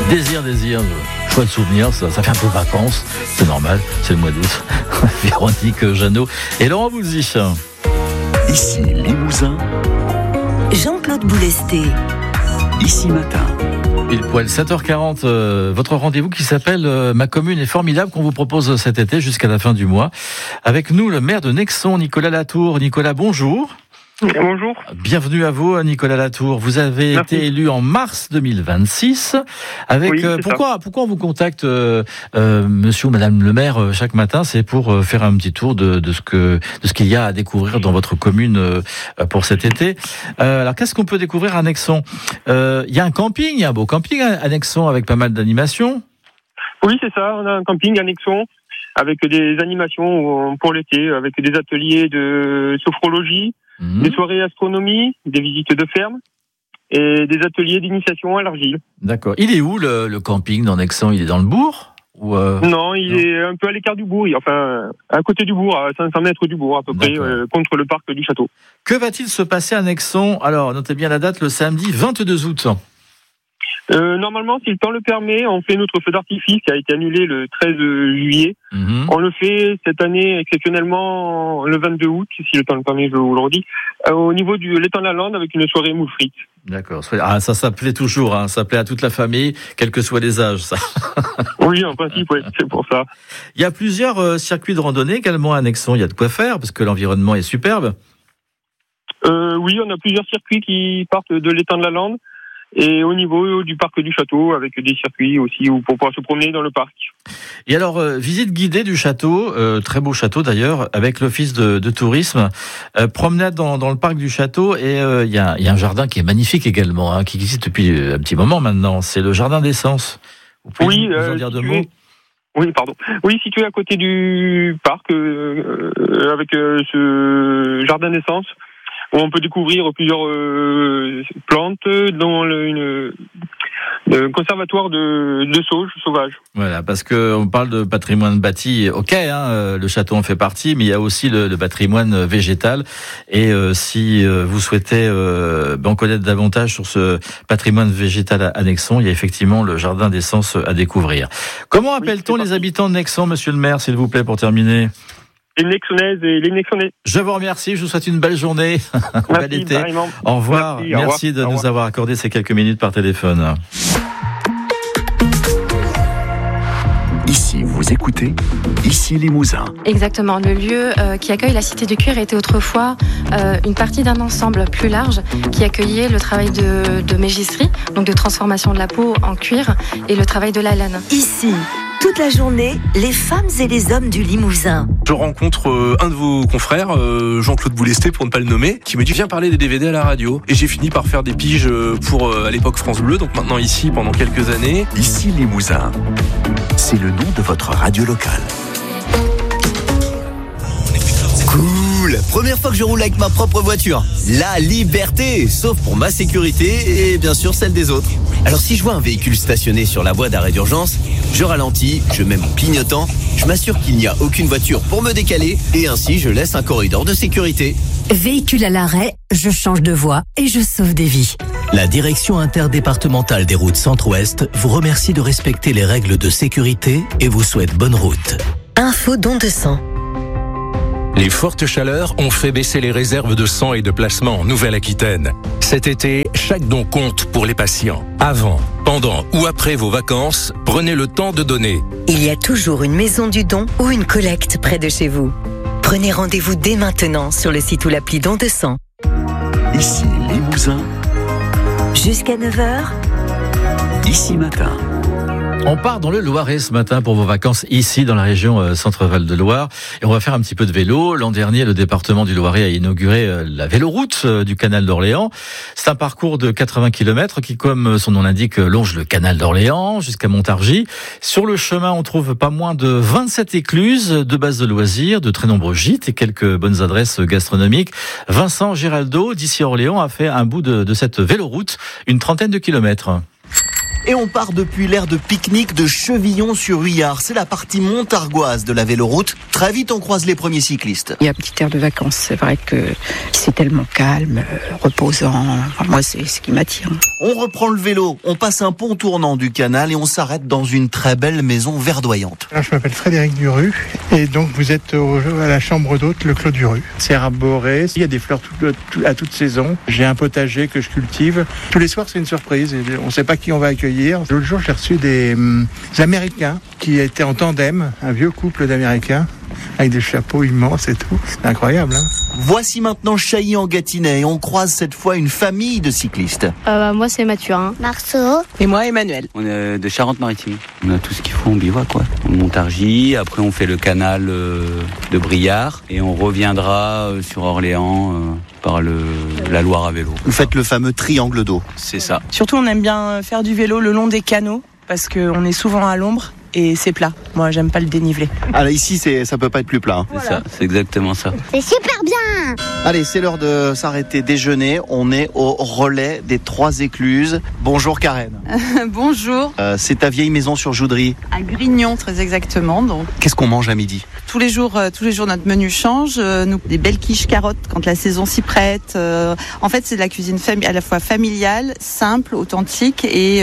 Désir, choix de souvenir, ça fait un peu vacances, c'est normal, c'est le mois d'août. Véronique Jeannot et Laurent Voulzy. Ici Limousin, Jean-Claude Boulesté. Ici Matin. Il poil 7h40, votre rendez-vous qui s'appelle Ma commune est formidable qu'on vous propose cet été jusqu'à la fin du mois. Avec nous, le maire de Nexon, Nicolas Latour. Nicolas, bonjour. Bonjour. Bienvenue à vous, Nicolas Latour. Vous avez été élu en mars 2026. Avec Oui, pourquoi on vous contacte, monsieur ou madame le maire, chaque matin? C'est pour faire un petit tour de ce qu'il y a à découvrir dans votre commune pour cet été. Alors, qu'est-ce qu'on peut découvrir à Nexon? Il y a un camping, il y a un beau camping à Nexon avec pas mal d'animations. Oui, c'est ça. On a un camping à Nexon avec des animations pour l'été, avec des ateliers de sophrologie, des soirées astronomie, des visites de ferme et des ateliers d'initiation à l'argile. D'accord. Il est où le camping dans Nexon? Il est dans le bourg ou Non, il est un peu à l'écart du bourg, enfin à côté du bourg, à 500 mètres du bourg à peu près, contre le parc du château. Que va-t-il se passer à Nexon? Alors, notez bien la date, le samedi 22 août. Normalement, si le temps le permet, on fait notre feu d'artifice qui a été annulé le 13 juillet. On le fait cette année exceptionnellement le 22 août, si le temps le permet, je vous le redis, au niveau de l'étang de la Lande avec une soirée moules frites. D'accord. Ah, ça plaît toujours, hein. Ça plaît à toute la famille, quels que soient les âges, ça. Oui, en principe, oui, c'est pour ça. Il y a plusieurs circuits de randonnée également à Nexon. Il y a de quoi faire parce que l'environnement est superbe. Oui, on a plusieurs circuits qui partent de l'étang de la Lande. Et au niveau du parc du château, avec des circuits aussi pour pouvoir se promener dans le parc. Et alors, visite guidée du château, très beau château d'ailleurs, avec l'office de tourisme, promenade dans le parc du château, et il y a un jardin qui est magnifique également, hein, qui existe depuis un petit moment maintenant, c'est le jardin d'essence. Vous pouvez nous en dire deux mots ? Oui, pardon. Oui, situé à côté du parc, avec ce jardin d'essence, où on peut découvrir plusieurs plantes, dont un conservatoire de sauge sauvage. Voilà, parce que on parle de patrimoine bâti, ok, le château en fait partie, mais il y a aussi le patrimoine végétal. Et si vous souhaitez en connaître davantage sur ce patrimoine végétal à Nexon, il y a effectivement le jardin d'essence à découvrir. Comment appelle-t-on les habitants de Nexon, monsieur le maire, s'il vous plaît, pour terminer? Les Nexonaises et les Nexonais. Je vous remercie, je vous souhaite une belle journée, un bel été. Au revoir, merci de nous avoir accordé ces quelques minutes par téléphone. Ici, vous écoutez, ici Limousin. Exactement, le lieu qui accueille la Cité du Cuir était autrefois une partie d'un ensemble plus large qui accueillait le travail de mégisserie, donc de transformation de la peau en cuir, et le travail de la laine. Ici, toute la journée, les femmes et les hommes du Limousin. Je rencontre un de vos confrères, Jean-Claude Boulesté pour ne pas le nommer, qui me dit viens parler des DVD à la radio. Et j'ai fini par faire des piges pour à l'époque France Bleu, donc maintenant ici pendant quelques années. Ici Limousin, c'est le nom de votre radio locale. Cool! Première fois que je roule avec ma propre voiture. La liberté! Sauf pour ma sécurité et bien sûr celle des autres. Alors si je vois un véhicule stationné sur la voie d'arrêt d'urgence, je ralentis, je mets mon clignotant, je m'assure qu'il n'y a aucune voiture pour me décaler et ainsi je laisse un corridor de sécurité. Véhicule à l'arrêt, je change de voie et je sauve des vies. La direction interdépartementale des routes Centre-Ouest vous remercie de respecter les règles de sécurité et vous souhaite bonne route. Info don de sang. Les fortes chaleurs ont fait baisser les réserves de sang et de plasma en Nouvelle-Aquitaine. Cet été, chaque don compte pour les patients. Avant, pendant ou après vos vacances, prenez le temps de donner. Il y a toujours une maison du don ou une collecte près de chez vous. Prenez rendez-vous dès maintenant sur le site ou l'appli Don de sang. Ici Limousin. Jusqu'à 9h. Ici Matin. On part dans le Loiret ce matin pour vos vacances ici dans la région Centre-Val de Loire et on va faire un petit peu de vélo. L'an dernier, le département du Loiret a inauguré la véloroute du canal d'Orléans. C'est un parcours de 80 km qui, comme son nom l'indique, longe le canal d'Orléans jusqu'à Montargis. Sur le chemin, on trouve pas moins de 27 écluses, 2 bases de loisirs, de très nombreux gîtes et quelques bonnes adresses gastronomiques. Vincent Giraldo, d'ici Orléans, a fait un bout de cette véloroute, une trentaine de kilomètres. Et on part depuis l'aire de pique-nique de Chevillon-sur-Huyard. C'est la partie montargoise de la véloroute. Très vite, on croise les premiers cyclistes. Il y a un petit air de vacances. C'est vrai que c'est tellement calme, reposant. Enfin, moi, c'est ce qui m'attire. On reprend le vélo. On passe un pont tournant du canal et on s'arrête dans une très belle maison verdoyante. Alors, je m'appelle Frédéric Duru et donc vous êtes à la chambre d'hôte Le Clos Duru. C'est arboré. Il y a des fleurs à toute saison. J'ai un potager que je cultive. Tous les soirs, c'est une surprise. On ne sait pas qui on va accueillir. L'autre jour, j'ai reçu des Américains qui étaient en tandem, un vieux couple d'Américains avec des chapeaux immenses et tout. C'est incroyable, hein. Voici maintenant Chailly en Gâtinais et on croise cette fois une famille de cyclistes. Moi, c'est Mathurin. Marceau. Et moi, Emmanuel. On est de Charente-Maritime. On a tout ce qu'il faut en bivouac, quoi. On monte Argy, après on fait le canal de Briard et on reviendra sur Orléans par la Loire à vélo. Vous faites le fameux triangle d'eau. C'est ça. Surtout, on aime bien faire du vélo le long des canaux parce qu'on est souvent à l'ombre et c'est plat. Moi, j'aime pas le dénivelé. Ah là, ici, ça peut pas être plus plat. Hein. C'est ça, c'est exactement ça. C'est super bien. Allez, c'est l'heure de s'arrêter déjeuner. On est au relais des Trois Écluses. Bonjour Karen. Bonjour. C'est ta vieille maison sur Joudry. À Grignon, très exactement. Donc. Qu'est-ce qu'on mange à midi ? Tous les jours, notre menu change. Nous, des belles quiches carottes quand la saison s'y prête. En fait, c'est de la cuisine à la fois familiale, simple, authentique et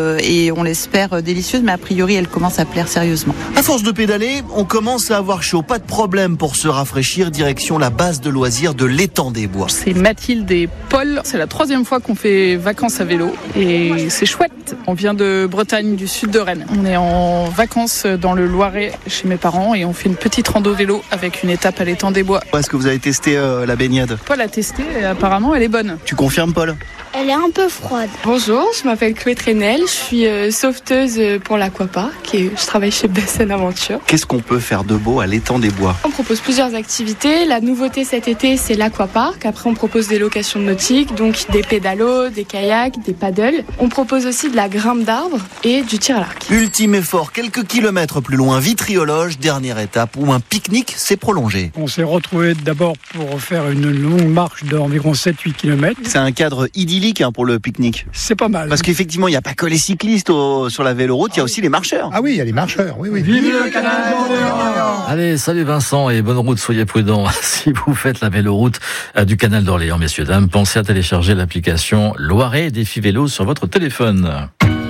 on l'espère délicieuse. Mais a priori, elle commence à plaire sérieusement. À force de pédaler, on commence à avoir chaud. Pas de problème pour se rafraîchir. Direction la base de loisirs de l'étang des Bois. C'est Mathilde et Paul. C'est la 3e fois qu'on fait vacances à vélo et c'est chouette. On vient de Bretagne, du sud de Rennes. On est en vacances dans le Loiret chez mes parents et on fait une petite rando vélo avec une étape à l'étang des Bois. Est-ce que vous avez testé la baignade ? Paul a testé et apparemment elle est bonne. Tu confirmes, Paul ? Elle est un peu froide. Bonjour, je m'appelle Chloé Trenel, je suis sauveteuse pour l'Aquapark et je travaille chez Bessène Aventure. Qu'est-ce qu'on peut faire de beau à l'étang des Bois ? On propose plusieurs activités. La nouveauté cet été, c'est l'Aquapark. Après, on propose des locations nautiques, donc des pédalos, des kayaks, des paddles. On propose aussi de la grimpe d'arbres et du tir à l'arc. Ultime effort, quelques kilomètres plus loin, Vitriologe, dernière étape où un pique-nique s'est prolongé. On s'est retrouvés d'abord pour faire une longue marche d'environ 7-8 km. C'est un cadre idyllique pour le pique-nique. C'est pas mal. Parce qu'effectivement, il n'y a pas que les cyclistes sur la véloroute, il y a aussi les marcheurs. Ah oui, il y a les marcheurs, oui. Vive le canal d'Orléans. Allez, salut Vincent et bonne route, soyez prudents. Si vous faites la véloroute du canal d'Orléans, messieurs, dames, pensez à télécharger l'application Loiret Défi Vélo sur votre téléphone.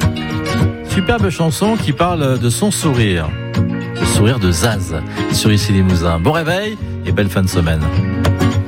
Superbe chanson qui parle de son sourire. Le sourire de Zaz sur Issy Limousin. Bon réveil et belle fin de semaine.